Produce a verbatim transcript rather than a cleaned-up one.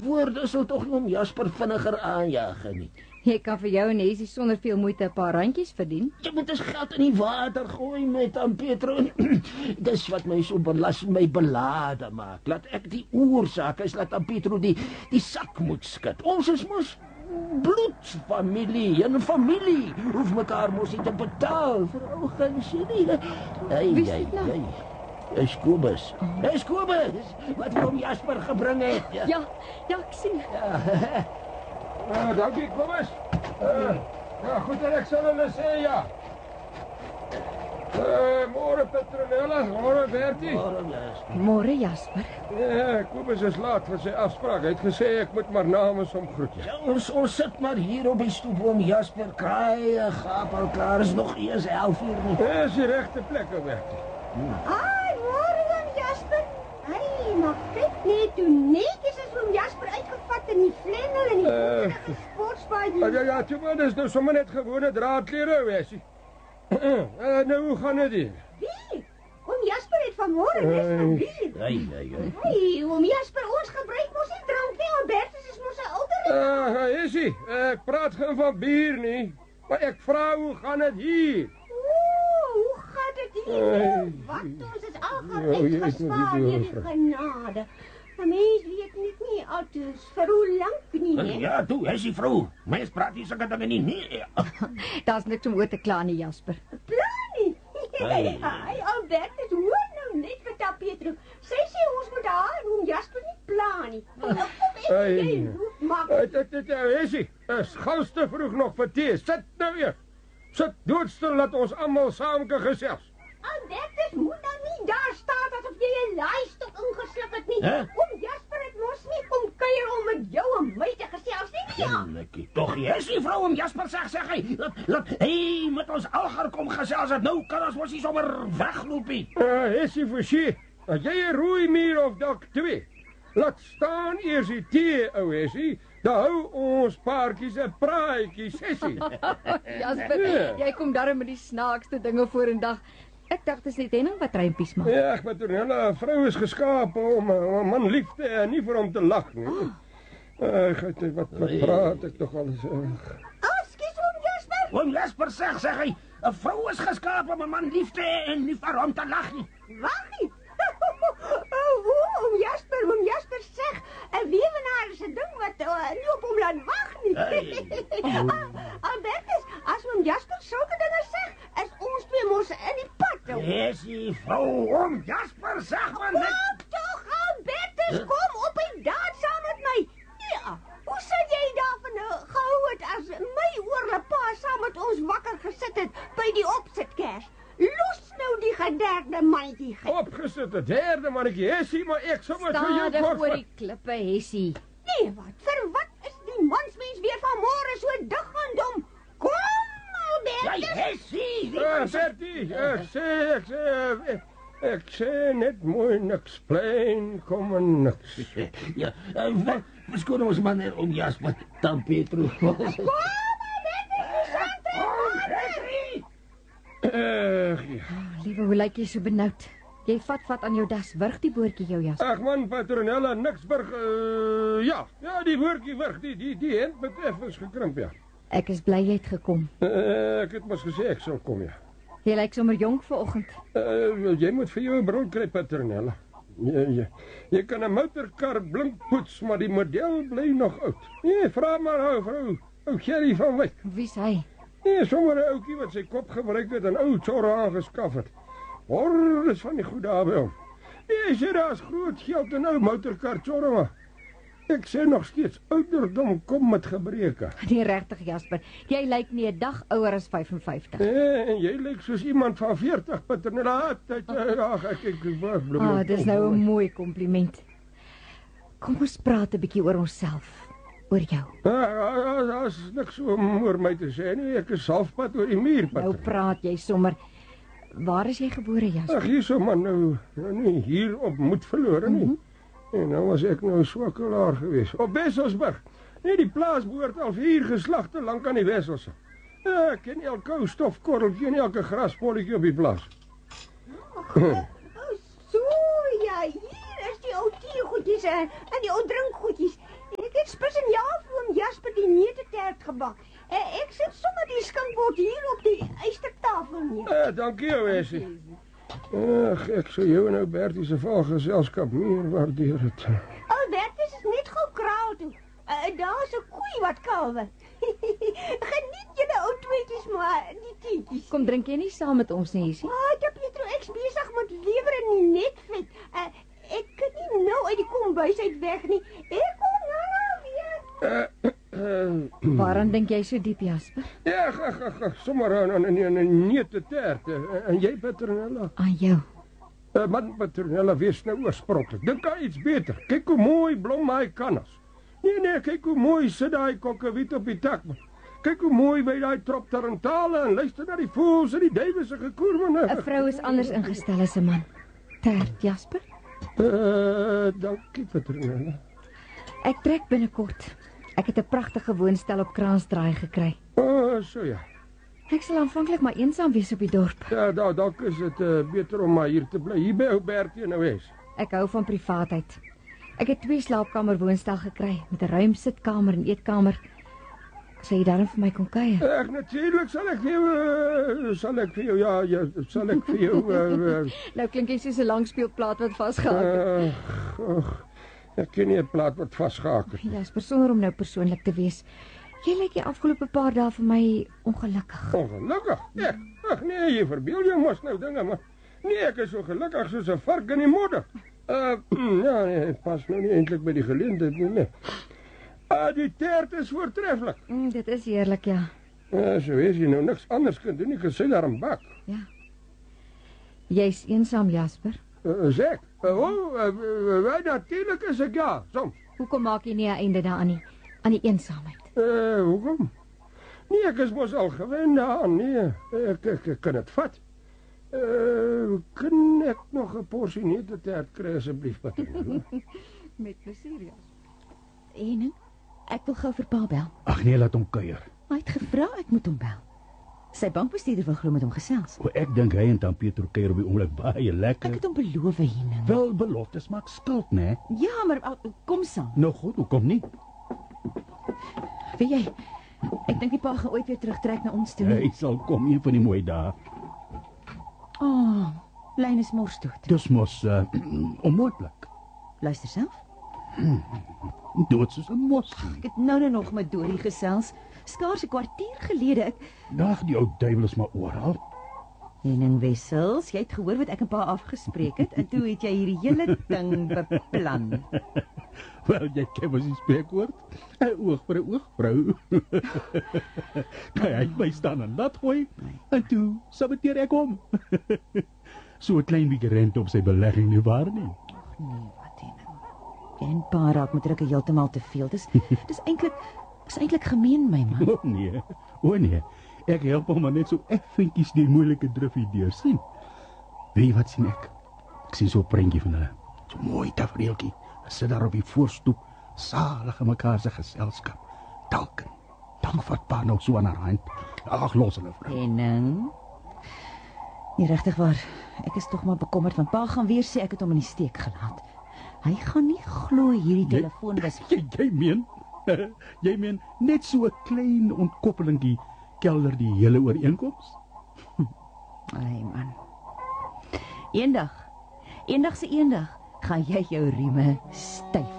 woorde sal tog nie om Jasper vinniger aanjaag nie. Jy kan vir jou en Hessie sonder veel moeite 'n paar randjies verdien. Jy moet eens geld in die water gooi met aan Petro. Dis wat my so belas, my belade maak. Laat ek die oorsaak is, laat aan Petro die, die sak moet skud. Ons is mos bloedfamilie en familie. Hoef mekaar mos nie te betaal vir ou gunsie nie. Hey, Wie is hey, dit nou? hey. Dis Kobus. Dis Kobus wat vir hom Jasper gebring het. Ja, ja, ek sien. Uh, dankie, Kobus. Uh, ja, goed, en ek sal hulle sê, ja. Uh, môre, Petronella. Môre, Bertie. Môre, Jasper. Ja, Kobus is laat vir sy afspraak. Hy het gesê ek moet maar namens hom groet. Ja. Ja, ons, ons sit maar hier op die stoep om Jasper kraai, gaap al klaar, is nog eers elf uur nie. Ja, is die regte plek, Bertie. Ai, môre dan, Jasper. Ai, maar kyk net hoe netjies is oom Jasper uitgevat in die flannel en die Uh, uh, sportsbaadjie. Ja, ja, ja, toe maar, dis nou sommer net gewone draadklere, Wessie. Uh, nou, hoe gaan dit hier? Wie? Oom Jasper het vanmôre net van bier. Hey, hey, hey. Hey, oom Jasper, ons gebruik mos nie drank nie. Albertus is mos 'n ouder. Uh, Essie, ek praat geen van bier nie. Maar ek vra, hoe gaan dit hier? Ooh, hoe gaan dit hier? Ai. Wat, ons is al gaan Ja, jy is uitgespaar nog deur nie die door, genade. 'n Mens weet net nie altyd vir hoe lank nie, hè? Ja, toe, is die vrou. Mens praat nie sulke dinge nie. Nee. Daar's niks om oor te kla nie, Jasper. Planie. Hey. Ai, Albertus, hoor nou net vir Ta Petro. Sy sê ons moet haar en oom Jasper nie pla nie. Kom Ai. ek, jy roep maar. Dit dit dit Essie, is gous te vroeg nog vir tee. Sit nou eers. Sit doodstil, laat ons almal saam kan gesels. Albertus moet nou nie daar staan asof jy 'n laaistok ingeslip het nie. Hè? Oom Jasper het mos nie kom kuier om met jou en my te gesels nie. Ja. Kindertjie, tog jy is die vrou om Jasper sê, sê hy. Laat, laat, hey, met ons algaar kom gesels het. Nou kan ons mos nie sommer wegloop nie. Uh, Essie, versie, as jy 'n rooi muur of dalk twee, laat staan eers die tee, ou Essie. Dan hou ons paartjies 'n praatjie sessie. Jasper, Ja. jy kom darm met die snaakste dinge vorendag. Ek dink dit is net Henning wat rympies maak. Ja, ek met 'n vrou is geskaap om 'n man lief te hê en nie vir hom te lag nie. Ag, uh, wat wat praat ek tog al. Uh, Ekskuus oom Jasper. Oom Jasper sê, sê hy, 'n vrou is geskaap om 'n man lief te hê en nie vir hom te lag nie. Wag nie. Oh, oom Jasper, oom Jasper sê 'n weewenaar is 'n ding wat uh, nie op hom laat wag nie. Hey. Ah, Albertus, as oom Jasper sulke dinge sê, is ons twee mos in die pad. ou. Dis die vrou om Jasper sê maar net. Kom tog, Albertus, kom op en dans saam met my. Ja, hoe sou jy daarvan uh, gehou het as my oorlepa saam met ons wakker gesit het by die opsitkers? Los nou die gederde mandjie. ge- opgesit, 'n derde mannetjie, Essie, maar ek sommer vir jou Stadig kort. oor die klippe, Hessie. Nee, wat? Vir wat is die mansmens weer vanmôre so dig aan dom? Kom, Jy Albertus. Hessie. Uh, Bertie, ek sê, ek sê, ek, ek sê net mooi niks, plain kom en niks. Ja, uh, verskoon ons maar net om Jasper, dan Petro. Kom, Albertus, jy sê Ag, ja. Oh, liewe, hoe lyk jy so benoud? Jy vat vat aan jou das. Wurg die boortjie jou, Jasper. Ag man, Petronella, Niksburg, uh, ja, ja, die woordjie weg, die, die, die hemp het effens gekrimp, ja. Ek is bly jy het gekom. Uh, ek het mos gesê ek sal kom, ja. Jy lyk sommer jonk vanoggend. Uh, jy moet vir jou 'n bril kry, Petronella. Jy, jy, jy kan 'n motorkar blink poets, maar die model bly nog oud. Nee, vra maar ou vrou, ou Gerry van Wyk. Wie's hy? Nee, sommer 'n ouetjie wat sy kop gebruik het en ou chorre aangeskaf het. Hoor, is van die goeie daar by hom. Nee, sê daar's groot geld in ou motorkar chorre, maar ek sê nog steeds, ouderdom kom met gebreke. Nee, regtig, Jasper. Jy lyk nie 'n dag ouer as vyf en vyftig. Nee, en jy lyk soos iemand van veertig, Petronella. Ag, ek ek wag bloem. Ah, dis nou 'n mooi kompliment. Kom ons praat 'n bietjie oor onsself. Oor jou. Ah, daar's niks om oor my te sê nie. Ek is halfpad oor die muur, Nou Petronella. praat jy sommer. Waar is jy gebore, Jasper? Ag, hierso man, nou, nou nie hier op moed verlore nie. Mm -hmm. En nou was ek nou swakkelaar geweest. Op Wesselsburg. Nee, die plaas behoort al vier geslagte lank aan die Wesselse. Ja, ek ken elke ou stofkorreltjie en elke graspolletjie op die plaas. Oh, so, ja, hier is die ou teegoedjies en, en die ou drinkgoedjies. En die neutetaart gebak. Uh, ek sit sommer die skinkbord hier op die ystertafel neer. Eh, dankie jou, Essie. Ag, ek sou jou en ou Bertie se val geselskap meer waardeer het. Albertus is net gou kraal toe. Uh, Daar's 'n koei wat kalwe. Geniet julle ou tweetjies maar die tientjies. Kom drink jy nie saam met ons nie, Jessie? Ah, dit Pietro, ek's besig met lewer in die netvet. Uh, ek kan nie nou uit die kombuis uit weg nie. Ek kom nou weer. Uh, uh, Waaraan dink jy so diep, Jasper? Ja, ag, ag, ag, ag, sommer aan aan 'n neutetaart. En jy, Petronella? Aan jou. Uh, man, Petronella, wees nou oorspronklik. Dink aan iets beter. Kyk hoe mooi blom hy kannas. Nee, nee, kyk hoe mooi sit daai kokkewiet op die tak. Kyk hoe mooi by daai trop tarantale en luister na die voëls en die duwe se gekoer, man. 'n Vrou is anders ingestel as 'n man. Tert, Jasper? Uh, dankie, Petronella. Ek trek binnekort. Ek het 'n pragtige woonstel op Kransdraai gekry. O, oh, so ja. Ek sal aanvanklik maar eensaam wees op die dorp. Ja, daar dalk is dit uh, beter om maar hier te bly. Hier by ou Bertie in 'n huis. Ek hou van privaatheid. Ek het twee slaapkamer woonstel gekry met 'n ruim sitkamer en eetkamer. Sal jy daarin vir my kom kuier? Ag, natuurlik sal ek vir jou uh, sal ek vir jou ja, ja sal ek vir jou uh, uh, Nou klink jy soos 'n langspeelplaat wat vasgehak het. uh, uh, ek ken nie 'n plaat wat vasgehak het. Jasper, sonder om nou persoonlik te wees. Jy lyk die afgelope paar dae vir my ongelukkig. Ongelukkig? Ja. Ag nee, jy verbeel jou mos nou dinge, maar nee, ek is so gelukkig soos 'n vark in die modder. Uh, ja, nee, het pas nou nie eintlik by die geleentheid nie, nee. Uh, die taart is voortreffelik. Mm, dit is heerlik, ja. Uh, so is jy nou niks anders kan doen, jy kan sy daarom bak. Ja. Jy's eensaam, Jasper. Uh, is ek? Uh, oh, uh, uh, natuurlijk is ek ja, soms. Hoekom maak jy nie 'n einde daaraan nie? Aan die eensaamheid. Uh, hoekom? Nee, ek is mos al gewend daaraan, nee. Ek, ek, ek kan het vat. Uh, kan ek nog 'n porsie neutetaart kry asseblief, Patron? Met plesier, ja. En ek wil gou vir pa bel. Ag nee, laat hom kuier. Hy het gevra ek moet hom bel. Sy bankbestuurder wil glo met hom gesels. O, ek dink hy en Tant Pietro kuier op die oomblik baie lekker. Ek het hom beloof hierna. Wel, beloftes maak skuld, né? Ja, maar al, kom saam. Nou goed, hoekom nie? Weet jy, ek dink die pa gaan ooit weer terugtrek na ons toe. Hy sal kom een van die mooi dae. O, oh, Lyn is mors dood. Dis mos uh, onmoontlik. Luister self. Dood soos 'n mos. Ek het nou nou nog met Dorie gesels. Skaars 'n kwartier gelede ek Dag, die ou duiwel is maar oral. Henning Wessels, jy het gehoor wat ek en pa afgespreek het en toe het jy hierdie hele ding beplan. Wel, jy ken mos die spreekwoord. 'n Oog vir 'n oog, vrou. Kan hy my staan en laat gooi? En toe saboteer ek hom. So 'n klein bietjie rente op sy belegging nie waar nie. Nee, wat Henning. Jy en pa raak met drukke heeltemal te veel. Dis dis eintlik is eintlik gemeen my man. O nee. O nee. Ek help hom maar net so effentjies die moeilike drifie deur sien. Weet jy wat sien ek? Ek sien so 'n prentjie van hulle. So mooi tafereeltjie. Hulle sit daar op die voorstoep, salig in mekaar se geselskap. Dalk. Dan vat pa nou so aan haar hand. Ag, los hulle vrou. Henning. Nie regtig waar. Ek is tog maar bekommerd want pa gaan weer sê ek het hom in die steek gelaat. Hy gaan nie glo hierdie Jy- telefoon was Jy, jy meen? Jy meen net so 'n klein ontkoppelingkie kelder die hele ooreenkoms? Ai man. Eendag, eendag se eendag gaan jy jou rieme styf